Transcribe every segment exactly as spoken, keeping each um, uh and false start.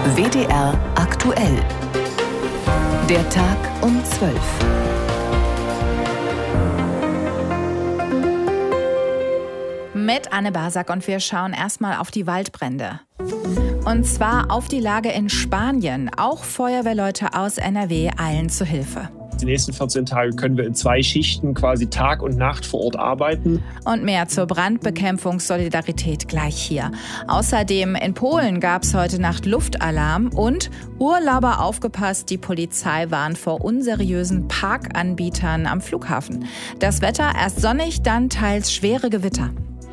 W D R aktuell. Der Tag um zwölf. Mit Anne Basak und wir schauen erstmal auf die Waldbrände. Und zwar auf die Lage in Spanien. Auch Feuerwehrleute aus N R W eilen zu Hilfe. Die nächsten vierzehn Tage können wir in zwei Schichten quasi Tag und Nacht vor Ort arbeiten. Und mehr zur Brandbekämpfungssolidarität gleich hier. Außerdem in Polen gab es heute Nacht Luftalarm und Urlauber aufgepasst, die Polizei warnt vor unseriösen Parkanbietern am Flughafen. Das Wetter erst sonnig, dann teils schwere Gewitter.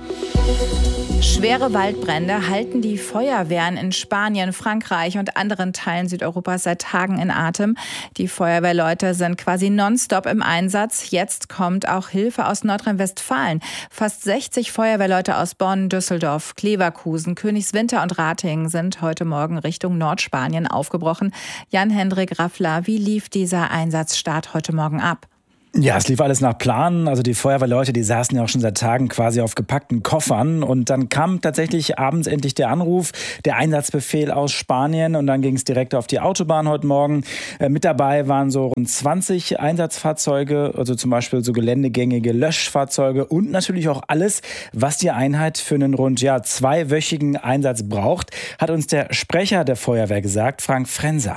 Schwere Waldbrände halten die Feuerwehren in Spanien, Frankreich und anderen Teilen Südeuropas seit Tagen in Atem. Die Feuerwehrleute sind quasi nonstop im Einsatz. Jetzt kommt auch Hilfe aus Nordrhein-Westfalen. Fast sechzig Feuerwehrleute aus Bonn, Düsseldorf, Leverkusen, Königswinter und Ratingen sind heute Morgen Richtung Nordspanien aufgebrochen. Jan-Hendrik Raffler, wie lief dieser Einsatzstart heute Morgen ab? Ja, es lief alles nach Plan. Also die Feuerwehrleute, die saßen ja auch schon seit Tagen quasi auf gepackten Koffern. Und dann kam tatsächlich abends endlich der Anruf, der Einsatzbefehl aus Spanien. Und dann ging es direkt auf die Autobahn heute Morgen. Äh, mit dabei waren so rund zwanzig Einsatzfahrzeuge, also zum Beispiel so geländegängige Löschfahrzeuge und natürlich auch alles, was die Einheit für einen rund ja, zweiwöchigen Einsatz braucht, hat uns der Sprecher der Feuerwehr gesagt, Frank Frenser.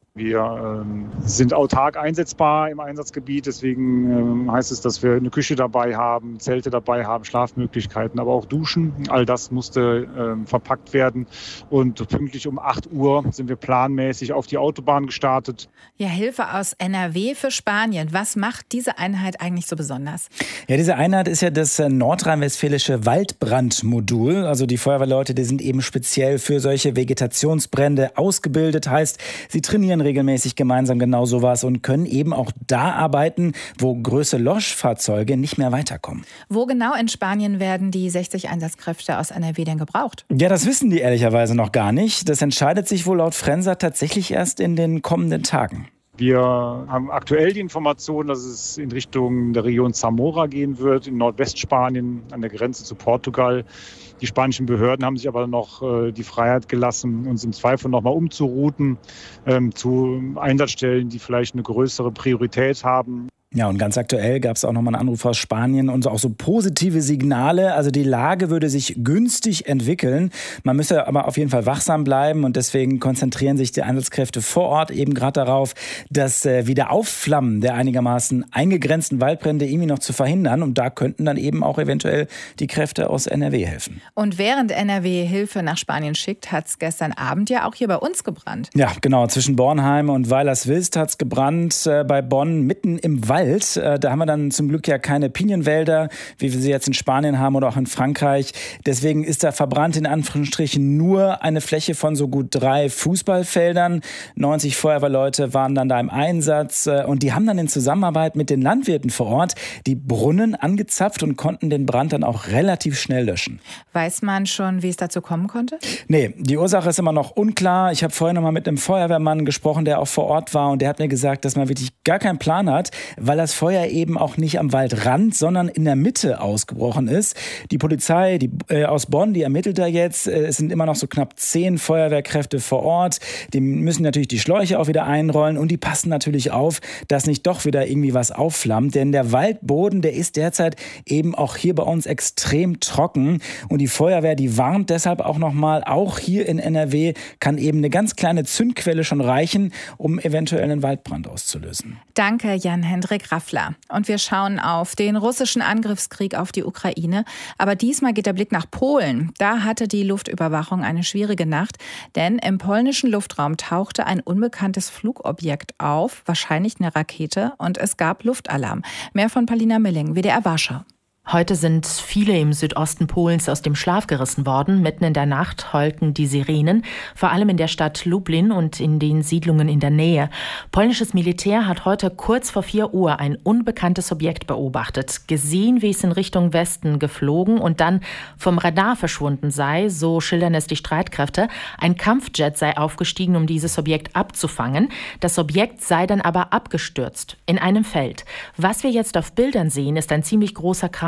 Wir ähm, sind autark einsetzbar im Einsatzgebiet, deswegen ähm, heißt es, dass wir eine Küche dabei haben, Zelte dabei haben, Schlafmöglichkeiten, aber auch Duschen. All das musste ähm, verpackt werden und pünktlich um acht Uhr sind wir planmäßig auf die Autobahn gestartet. Ja, Hilfe aus N R W für Spanien. Was macht diese Einheit eigentlich so besonders? Ja, diese Einheit ist ja das nordrhein-westfälische Waldbrandmodul. Also die Feuerwehrleute, die sind eben speziell für solche Vegetationsbrände ausgebildet. Heißt, sie trainieren regelmäßig gemeinsam genau sowas und können eben auch da arbeiten, wo größere Löschfahrzeuge nicht mehr weiterkommen. Wo genau in Spanien werden die sechzig Einsatzkräfte aus N R W denn gebraucht? Ja, das wissen die ehrlicherweise noch gar nicht. Das entscheidet sich wohl laut Frenser tatsächlich erst in den kommenden Tagen. Wir haben aktuell die Information, dass es in Richtung der Region Zamora gehen wird, in Nordwestspanien an der Grenze zu Portugal. Die spanischen Behörden haben sich aber noch äh, die Freiheit gelassen, uns im Zweifel noch mal umzurouten ähm, zu Einsatzstellen, die vielleicht eine größere Priorität haben. Ja, und ganz aktuell gab es auch nochmal einen Anruf aus Spanien und auch so positive Signale. Also die Lage würde sich günstig entwickeln. Man müsse aber auf jeden Fall wachsam bleiben und deswegen konzentrieren sich die Einsatzkräfte vor Ort eben gerade darauf, das äh, Wiederaufflammen der einigermaßen eingegrenzten Waldbrände irgendwie noch zu verhindern. Und da könnten dann eben auch eventuell die Kräfte aus N R W helfen. Und während N R W Hilfe nach Spanien schickt, hat es gestern Abend ja auch hier bei uns gebrannt. Ja, genau. Zwischen Bornheim und Weilerswist hat es gebrannt, äh, bei Bonn mitten im Wald. Da haben wir dann zum Glück ja keine Pinienwälder, wie wir sie jetzt in Spanien haben oder auch in Frankreich. Deswegen ist da verbrannt in Anführungsstrichen nur eine Fläche von so gut drei Fußballfeldern. neunzig Feuerwehrleute waren dann da im Einsatz und die haben dann in Zusammenarbeit mit den Landwirten vor Ort die Brunnen angezapft und konnten den Brand dann auch relativ schnell löschen. Weiß man schon, wie es dazu kommen konnte? Nee, die Ursache ist immer noch unklar. Ich habe vorhin noch mal mit einem Feuerwehrmann gesprochen, der auch vor Ort war und der hat mir gesagt, dass man wirklich gar keinen Plan hat, weil das Feuer eben auch nicht am Waldrand, sondern in der Mitte ausgebrochen ist. Die Polizei die, äh, aus Bonn, die ermittelt da jetzt. Äh, es sind immer noch so knapp zehn Feuerwehrkräfte vor Ort. Die müssen natürlich die Schläuche auch wieder einrollen und die passen natürlich auf, dass nicht doch wieder irgendwie was aufflammt. Denn der Waldboden, der ist derzeit eben auch hier bei uns extrem trocken. Und die Feuerwehr, die warnt deshalb auch nochmal, auch hier in N R W kann eben eine ganz kleine Zündquelle schon reichen, um eventuell einen Waldbrand auszulösen. Danke, Jan-Hendrik Raffler. Und wir schauen auf den russischen Angriffskrieg auf die Ukraine. Aber diesmal geht der Blick nach Polen. Da hatte die Luftüberwachung eine schwierige Nacht, denn im polnischen Luftraum tauchte ein unbekanntes Flugobjekt auf, wahrscheinlich eine Rakete, und es gab Luftalarm. Mehr von Paulina Milling, W D R Warschau. Heute sind viele im Südosten Polens aus dem Schlaf gerissen worden. Mitten in der Nacht heulten die Sirenen, vor allem in der Stadt Lublin und in den Siedlungen in der Nähe. Polnisches Militär hat heute kurz vor vier Uhr ein unbekanntes Objekt beobachtet, gesehen, wie es in Richtung Westen geflogen und dann vom Radar verschwunden sei, so schildern es die Streitkräfte. Ein Kampfjet sei aufgestiegen, um dieses Objekt abzufangen. Das Objekt sei dann aber abgestürzt in einem Feld. Was wir jetzt auf Bildern sehen, ist ein ziemlich großer Krater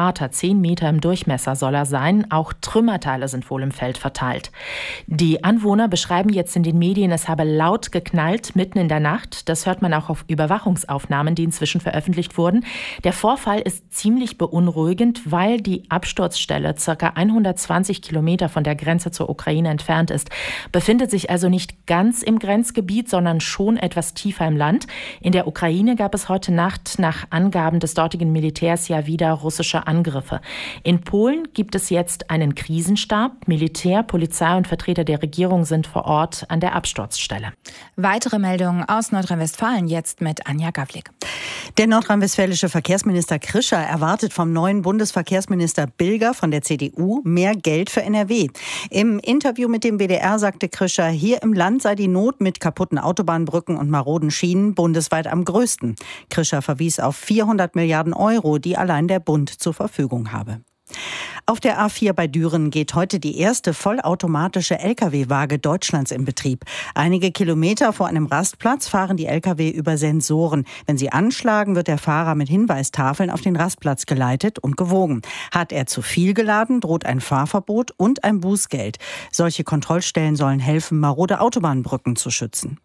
Krater, zehn Meter im Durchmesser soll er sein. Auch Trümmerteile sind wohl im Feld verteilt. Die Anwohner beschreiben jetzt in den Medien, es habe laut geknallt mitten in der Nacht. Das hört man auch auf Überwachungsaufnahmen, die inzwischen veröffentlicht wurden. Der Vorfall ist ziemlich beunruhigend, weil die Absturzstelle ca. hundertzwanzig Kilometer von der Grenze zur Ukraine entfernt ist. Befindet sich also nicht ganz im Grenzgebiet, sondern schon etwas tiefer im Land. In der Ukraine gab es heute Nacht nach Angaben des dortigen Militärs ja wieder russische Angriffe. In Polen gibt es jetzt einen Krisenstab. Militär, Polizei und Vertreter der Regierung sind vor Ort an der Absturzstelle. Weitere Meldungen aus Nordrhein-Westfalen jetzt mit Anja Gawlik. Der nordrhein-westfälische Verkehrsminister Krischer erwartet vom neuen Bundesverkehrsminister Bilger von der C D U mehr Geld für N R W. Im Interview mit dem W D R sagte Krischer, hier im Land sei die Not mit kaputten Autobahnbrücken und maroden Schienen bundesweit am größten. Krischer verwies auf vierhundert Milliarden Euro, die allein der Bund zur Verfügung habe. Auf der A vier bei Düren geht heute die erste vollautomatische L K W-Waage Deutschlands in Betrieb. Einige Kilometer vor einem Rastplatz fahren die L K W über Sensoren. Wenn sie anschlagen, wird der Fahrer mit Hinweistafeln auf den Rastplatz geleitet und gewogen. Hat er zu viel geladen, droht ein Fahrverbot und ein Bußgeld. Solche Kontrollstellen sollen helfen, marode Autobahnbrücken zu schützen.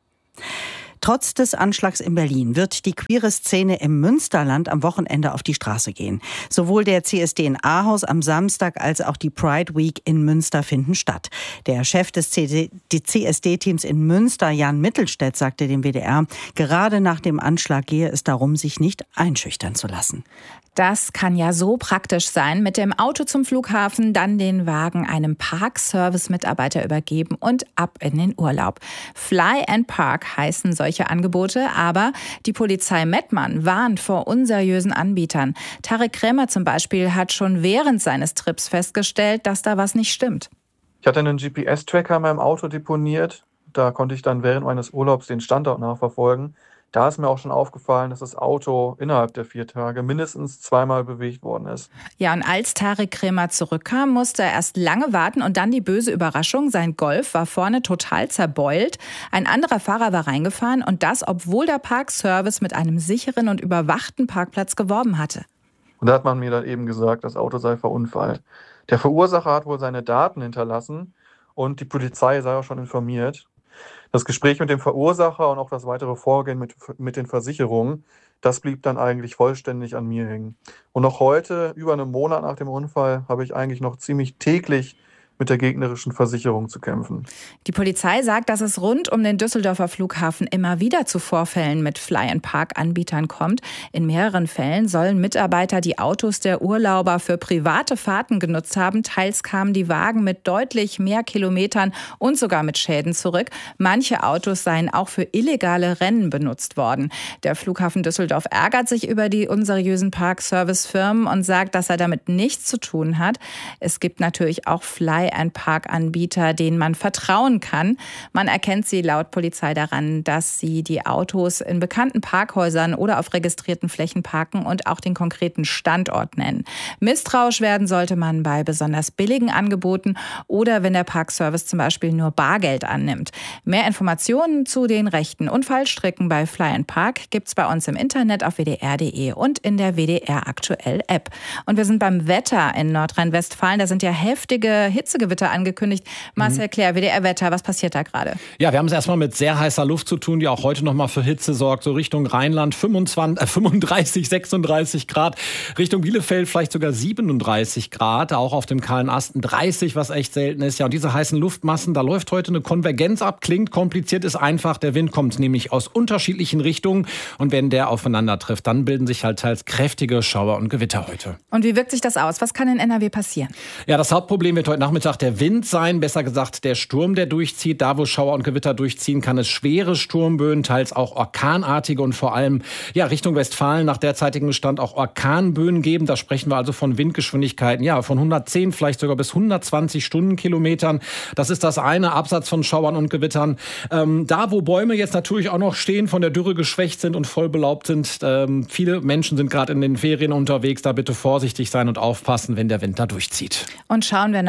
Trotz des Anschlags in Berlin wird die queere Szene im Münsterland am Wochenende auf die Straße gehen. Sowohl der C S D in Ahaus am Samstag als auch die Pride Week in Münster finden statt. Der Chef des C S D-Teams in Münster, Jan Mittelstädt, sagte dem W D R, gerade nach dem Anschlag gehe es darum, sich nicht einschüchtern zu lassen. Das kann ja so praktisch sein. Mit dem Auto zum Flughafen, dann den Wagen einem Parkservice-Mitarbeiter übergeben und ab in den Urlaub. Fly and Park heißen solche Angebote, aber die Polizei Mettmann warnt vor unseriösen Anbietern. Tarek Krämer zum Beispiel hat schon während seines Trips festgestellt, dass da was nicht stimmt. Ich hatte einen G P S-Tracker in meinem Auto deponiert. Da konnte ich dann während meines Urlaubs den Standort nachverfolgen. Da ist mir auch schon aufgefallen, dass das Auto innerhalb der vier Tage mindestens zweimal bewegt worden ist. Ja, und als Tarek Krämer zurückkam, musste er erst lange warten und dann die böse Überraschung. Sein Golf war vorne total zerbeult. Ein anderer Fahrer war reingefahren und das, obwohl der Parkservice mit einem sicheren und überwachten Parkplatz geworben hatte. Und da hat man mir dann eben gesagt, das Auto sei verunfallt. Der Verursacher hat wohl seine Daten hinterlassen und die Polizei sei auch schon informiert. Das Gespräch mit dem Verursacher und auch das weitere Vorgehen mit, mit den Versicherungen, das blieb dann eigentlich vollständig an mir hängen. Und noch heute, über einen Monat nach dem Unfall, habe ich eigentlich noch ziemlich täglich mit der gegnerischen Versicherung zu kämpfen. Die Polizei sagt, dass es rund um den Düsseldorfer Flughafen immer wieder zu Vorfällen mit Fly-and-Park-Anbietern kommt. In mehreren Fällen sollen Mitarbeiter die Autos der Urlauber für private Fahrten genutzt haben. Teils kamen die Wagen mit deutlich mehr Kilometern und sogar mit Schäden zurück. Manche Autos seien auch für illegale Rennen benutzt worden. Der Flughafen Düsseldorf ärgert sich über die unseriösen Parkservice-Firmen und sagt, dass er damit nichts zu tun hat. Es gibt natürlich auch Fly ein Parkanbieter, denen man vertrauen kann. Man erkennt sie laut Polizei daran, dass sie die Autos in bekannten Parkhäusern oder auf registrierten Flächen parken und auch den konkreten Standort nennen. Misstrauisch werden sollte man bei besonders billigen Angeboten oder wenn der Parkservice zum Beispiel nur Bargeld annimmt. Mehr Informationen zu den Rechten und Fallstricken bei Fly and Park gibt's bei uns im Internet auf w d r punkt d e und in der W D R Aktuell App. Und wir sind beim Wetter in Nordrhein-Westfalen. Da sind ja heftige Hitzegewitter angekündigt. Marcel Klär, W D R-Wetter, was passiert da gerade? Ja, wir haben es erstmal mit sehr heißer Luft zu tun, die auch heute noch mal für Hitze sorgt. So Richtung Rheinland fünfundzwanzig, äh, fünfunddreißig, sechsunddreißig Grad. Richtung Bielefeld vielleicht sogar siebenunddreißig Grad. Auch auf dem kahlen Asten dreißig, was echt selten ist. Ja, und diese heißen Luftmassen, da läuft heute eine Konvergenz ab. Klingt kompliziert, ist einfach. Der Wind kommt nämlich aus unterschiedlichen Richtungen. Und wenn der aufeinander trifft, dann bilden sich halt teils kräftige Schauer und Gewitter heute. Und wie wirkt sich das aus? Was kann in N R W passieren? Ja, das Hauptproblem wird heute Nachmittag der Wind sein. Besser gesagt der Sturm, der durchzieht. Da, wo Schauer und Gewitter durchziehen, kann es schwere Sturmböen, teils auch orkanartige und vor allem ja, Richtung Westfalen nach derzeitigem Stand auch Orkanböen geben. Da sprechen wir also von Windgeschwindigkeiten ja, von hundertzehn, vielleicht sogar bis hundertzwanzig Stundenkilometern. Das ist das eine, abseits von Schauern und Gewittern. Ähm, da, wo Bäume jetzt natürlich auch noch stehen, von der Dürre geschwächt sind und voll belaubt sind, ähm, viele Menschen sind gerade in den Ferien unterwegs. Da bitte vorsichtig sein und aufpassen, wenn der Wind da durchzieht. Und schauen wir noch auf das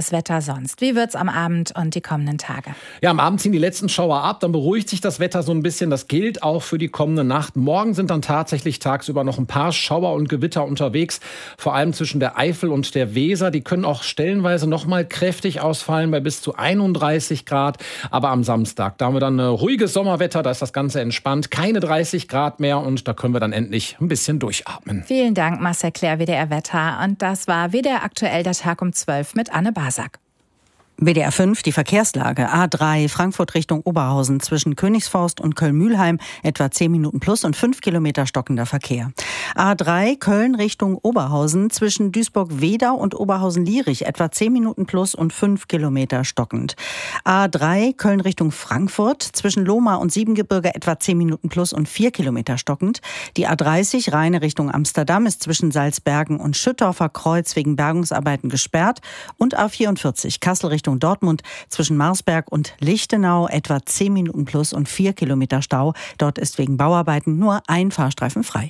das Wetter sonst? Wie wird's am Abend und die kommenden Tage? Ja, am Abend ziehen die letzten Schauer ab, dann beruhigt sich das Wetter so ein bisschen. Das gilt auch für die kommende Nacht. Morgen sind dann tatsächlich tagsüber noch ein paar Schauer und Gewitter unterwegs, vor allem zwischen der Eifel und der Weser. Die können auch stellenweise noch mal kräftig ausfallen bei bis zu einunddreißig Grad. Aber am Samstag, da haben wir dann ein ruhiges Sommerwetter, da ist das Ganze entspannt. Keine dreißig Grad mehr und da können wir dann endlich ein bisschen durchatmen. Vielen Dank, Marcel Klär, W D R Wetter. Und das war W D R aktuell, der Tag um zwölf mit Anne Basak. W D R fünf, die Verkehrslage. A drei, Frankfurt Richtung Oberhausen zwischen Königsforst und Köln-Mühlheim, etwa zehn Minuten plus und fünf Kilometer stockender Verkehr. A drei, Köln Richtung Oberhausen zwischen Duisburg-Wedau und Oberhausen-Lierich, etwa zehn Minuten plus und fünf Kilometer stockend. A drei, Köln Richtung Frankfurt zwischen Lohmar und Siebengebirge, etwa zehn Minuten plus und vier Kilometer stockend. Die A dreißig, Rheine Richtung Amsterdam, ist zwischen Salzbergen und Schüttorfer Kreuz wegen Bergungsarbeiten gesperrt. Und A vierundvierzig, Kassel Richtung Dortmund zwischen Marsberg und Lichtenau, etwa zehn Minuten plus und vier Kilometer Stau. Dort ist wegen Bauarbeiten nur ein Fahrstreifen frei.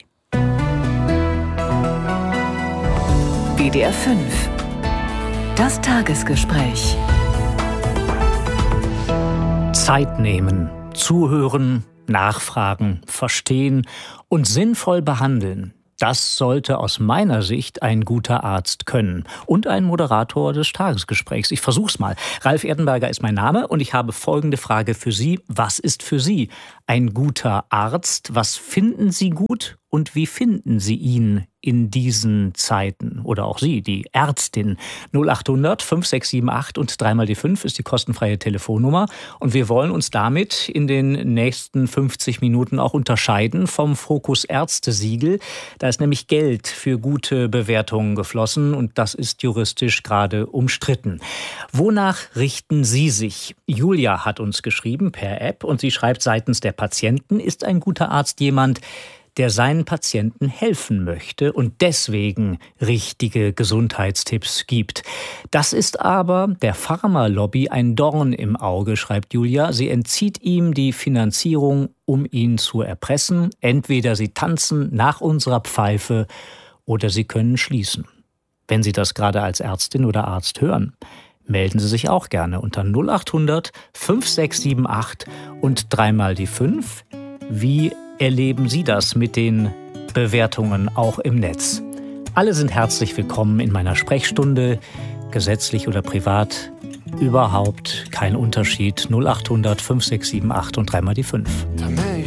W D R fünf. Das Tagesgespräch. Zeit nehmen, zuhören, nachfragen, verstehen und sinnvoll behandeln. Das sollte aus meiner Sicht ein guter Arzt können und ein Moderator des Tagesgesprächs. Ich versuch's mal. Ralf Erdenberger ist mein Name und ich habe folgende Frage für Sie. Was ist für Sie ein guter Arzt? Was finden Sie gut und wie finden Sie ihn in diesen Zeiten? Oder auch Sie, die Ärztin. null acht hundert fünf sechs sieben acht und dreimal die fünf ist die kostenfreie Telefonnummer. Und wir wollen uns damit in den nächsten fünfzig Minuten auch unterscheiden vom Fokus Ärzte-Siegel. Da ist nämlich Geld für gute Bewertungen geflossen und das ist juristisch gerade umstritten. Wonach richten Sie sich? Julia hat uns geschrieben per App und sie schreibt, seitens der Patienten ist ein guter Arzt jemand, der seinen Patienten helfen möchte und deswegen richtige Gesundheitstipps gibt. Das ist aber der Pharmalobby ein Dorn im Auge, schreibt Julia. Sie entzieht ihm die Finanzierung, um ihn zu erpressen. Entweder sie tanzen nach unserer Pfeife oder sie können schließen. Wenn Sie das gerade als Ärztin oder Arzt hören, melden Sie sich auch gerne unter null acht hundert fünf sechs sieben acht und dreimal die fünf. Wie erleben Sie das mit den Bewertungen auch im Netz? Alle sind herzlich willkommen in meiner Sprechstunde, gesetzlich oder privat. Überhaupt kein Unterschied. null acht hundert fünf sechs sieben acht und dreimal die fünf.